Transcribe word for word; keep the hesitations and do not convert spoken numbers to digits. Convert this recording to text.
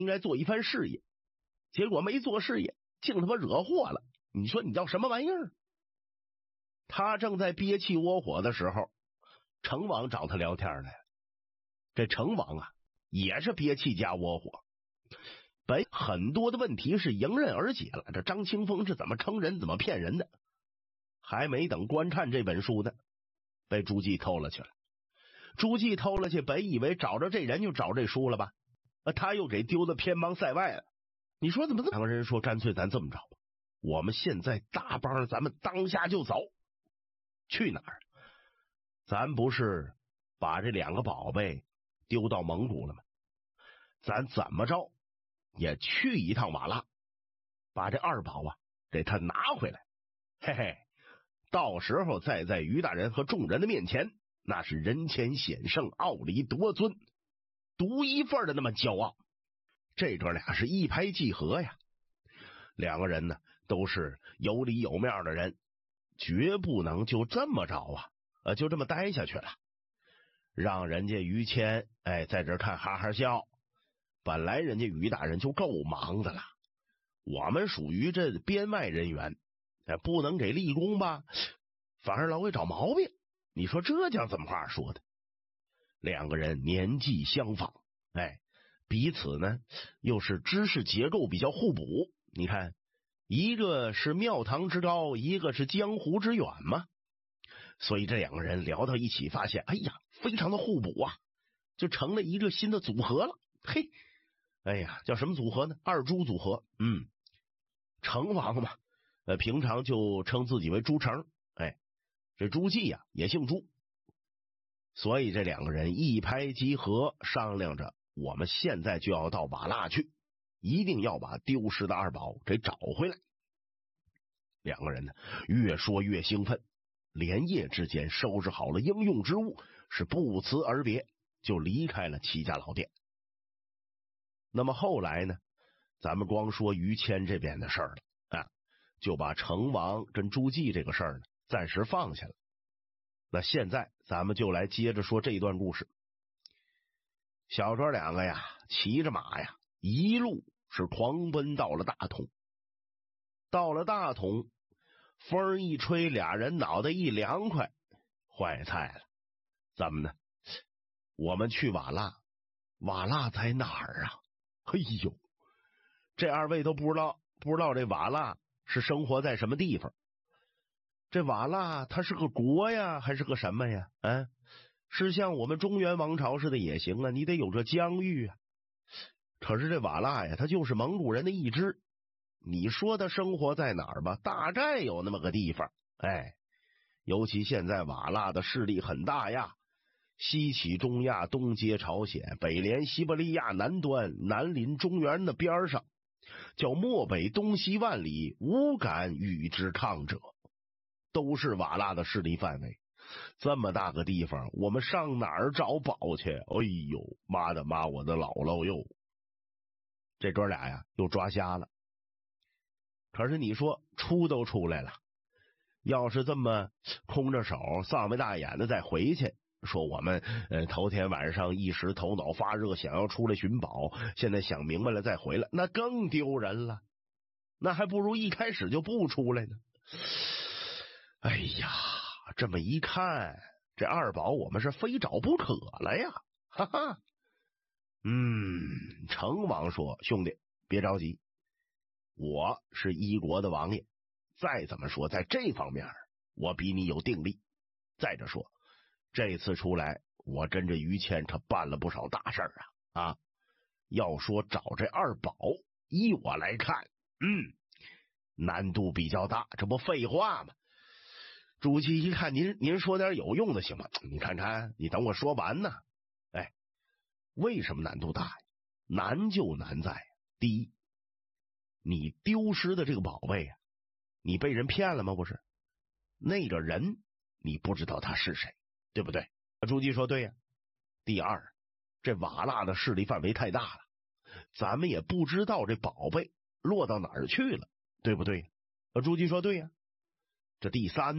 应该做一番事业，结果没做事业，竟他妈惹祸了。你说你叫什么玩意儿？他正在憋气窝火的时候，成王找他聊天来了。这成王啊，也是憋气加窝火。本很多的问题是迎刃而解了，这张清风是怎么坑人怎么骗人的，还没等观看这本书呢，被朱记偷了去了。朱记偷了去，本以为找着这人就找这书了吧，他又给丢到偏邦塞外了。你说怎么这么？两个人说干脆咱这么着吧，我们现在大帮咱们当下就走。去哪儿？咱不是把这两个宝贝丢到蒙古了吗？咱怎么着也去一趟瓦剌，把这二宝啊给他拿回来。嘿嘿，到时候再在于大人和众人的面前，那是人前显圣，傲立夺尊，独一份的那么骄傲。这哥俩是一拍即合呀，两个人呢都是有理有面的人，绝不能就这么着啊，呃，就这么待下去了，让人家于谦哎在这看哈哈笑。本来人家于大人就够忙的了，我们属于这编外人员，哎，不能给立功吧，反而老给找毛病。你说这叫怎么话说的？两个人年纪相仿，哎，彼此呢又是知识结构比较互补。你看，一个是庙堂之高，一个是江湖之远嘛，所以这两个人聊到一起，发现哎呀，非常的互补啊，就成了一个新的组合了。嘿，哎呀，叫什么组合呢？二朱组合。嗯，成王嘛，呃，平常就称自己为朱成，哎，这朱记呀、啊、也姓朱，所以这两个人一拍即合，商量着我们现在就要到瓦剌去，一定要把丢失的二宝给找回来。两个人呢越说越兴奋，连夜之间收拾好了应用之物，是不辞而别，就离开了齐家老店。那么后来呢，咱们光说于谦这边的事儿了啊，就把成王跟朱记这个事儿呢暂时放下了。那现在咱们就来接着说这段故事。小哥两个呀，骑着马呀，一路是狂奔到了大同。到了大同，风一吹，俩人脑袋一凉快，坏菜了。怎么呢？我们去瓦剌，瓦剌在哪儿啊？哎呦，这二位都不知道，不知道这瓦剌是生活在什么地方。这瓦剌它是个国呀，还是个什么呀？啊，是像我们中原王朝似的也行啊，你得有这疆域啊。可是这瓦剌呀，它就是蒙古人的一支。你说他生活在哪儿吧，大概有那么个地方。哎，尤其现在瓦剌的势力很大呀，西起中亚，东接朝鲜，北连西伯利亚南端，南临中原的边上，叫漠北东西万里，无敢与之抗者，都是瓦剌的势力范围。这么大个地方，我们上哪儿找宝去？哎呦，妈的妈，我的姥姥哟！这哥俩呀，又抓瞎了。可是你说出都出来了，要是这么空着手丧眉大眼的再回去，说我们呃头天晚上一时头脑发热想要出来寻宝，现在想明白了再回来，那更丢人了。那还不如一开始就不出来呢。哎呀，这么一看，这二宝我们是非找不可了呀，哈哈。嗯，成王说：“兄弟，别着急，我是一国的王爷，再怎么说，在这方面我比你有定力。再者说，这次出来，我跟着于谦他办了不少大事儿啊啊！要说找这二宝，依我来看，嗯，难度比较大，这不废话吗？”朱熹一看，您您说点有用的行吗？你看看，你等我说完呢。哎，为什么难度大呀？难就难在，第一，你丢失的这个宝贝啊，你被人骗了吗？不是，那个人你不知道他是谁，对不对？朱熹说对呀。第二，这瓦剌的势力范围太大了，咱们也不知道这宝贝落到哪儿去了，对不对？朱熹说对呀。这第三